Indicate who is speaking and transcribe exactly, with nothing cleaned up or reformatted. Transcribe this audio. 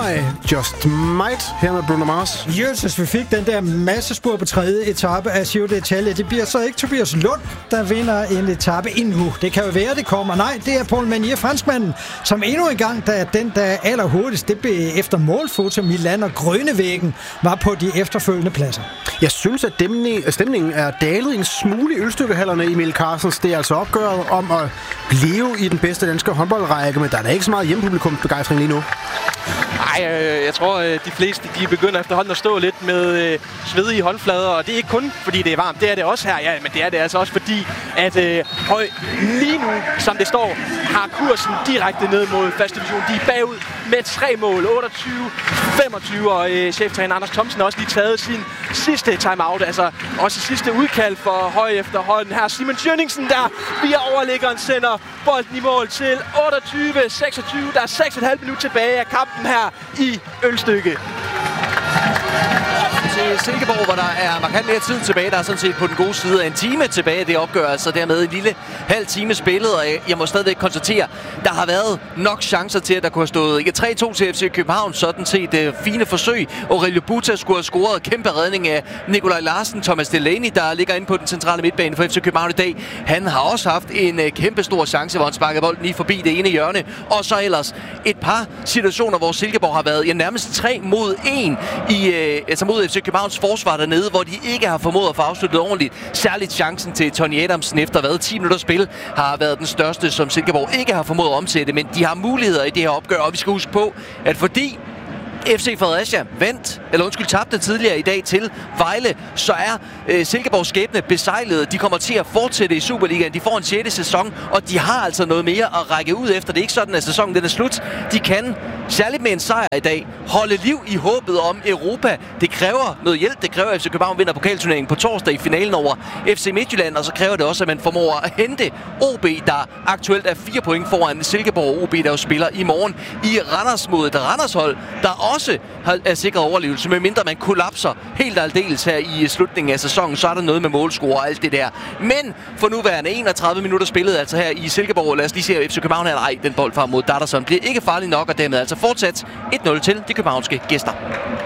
Speaker 1: I Just Might her med Bruno Mars.
Speaker 2: Jesus, vi fik den der massespur på tredje etape af Giro d'Italia. Det bliver så ikke Tobias Lund, der vinder en etape endnu. Det kan jo være, det kommer. Nej, det er Paul Manier, franskmanden, som endnu en gang, der er den, der er allerhurtigst, det blev efter målfoto Milan og Grønnevæggen, var på de efterfølgende pladser.
Speaker 1: Jeg synes, at stemningen er dalet en smule i ølstykkehallerne, Emil Carstens. Det er altså opgøret om at blive i den bedste danske håndboldrække, men der er da ikke så meget hjemmepublikum begejstring lige nu.
Speaker 3: Nej, øh, jeg tror, øh, de fleste de begynder efterhånden at stå lidt med øh, svedige håndflader, og det er ikke kun fordi det er varmt, det er det også her, ja, men det er det altså også fordi, at øh, Høj lige nu, som det står, har kursen direkte ned mod første division. De er bagud med tre mål, otteogtyve femogtyve, og øh, cheftræner Anders Thomsen har også lige taget sin sidste timeout, altså også sidste udkald for Høj efterhånden. Her Simon Tjørningsen, der via overliggeren sender bolden i mål til otteogtyve seksogtyve. Der er seks komma fem minutter tilbage af kampen her i Ølstykke.
Speaker 4: Til Silkeborg, hvor der er markant mere tid tilbage. Der er sådan set på den gode side af en time tilbage. Det opgør altså dermed en lille halv time spillet, og jeg må stadigvæk konstatere, der har været nok chancer til, at der kunne have stået tre to til F C København. Sådan set uh, fine forsøg. Aurelio Buta skulle have scoret kæmpe redning af Nikolaj Larsen. Thomas Delaney, der ligger inde på den centrale midtbane for F C København i dag, han har også haft en uh, kæmpe stor chance, hvor han sparkede bolden lige forbi det ene hjørne. Og så ellers et par situationer, hvor Silkeborg har været ja, nærmest tre mod en i, uh, altså mod F C Københavns forsvar dernede, hvor de ikke har formået at få afsluttet ordentligt. Særligt chancen til Tony Adamsen efter hvad ti minutter spil har været den største, som Silkeborg ikke har formået at omsætte, men de har muligheder i det her opgør, og vi skal huske på, at fordi F C Fredericia vandt, eller undskyld, tabte tidligere i dag til Vejle, så er øh, Silkeborgs skæbne besejlet. De kommer til at fortsætte i Superligaen. De får en sjette sæson, og de har altså noget mere at række ud efter. Det er ikke sådan, at sæsonen den er slut. De kan, særligt med en sejr i dag, holde liv i håbet om Europa. Det kræver noget hjælp. Det kræver, at F C København vinder pokalturneringen på torsdag i finalen over F C Midtjylland, og så kræver det også, at man formår at hente O B, der aktuelt er fire point foran Silkeborg og O B, der jo spiller i morgen i Randers mod et Randers-hold, der også er sikret overlevelse, med mindre man kollapser helt aldeles her i slutningen af sæsonen, så er der noget med målscore og alt det der. Men for nuværende enogtredive minutter spillet altså her i Silkeborg. Lad os lige se F C København her. Nej, den bold frem mod Datterson bliver ikke farlig nok, og dermed altså fortsat et nul til de københavnske gæster.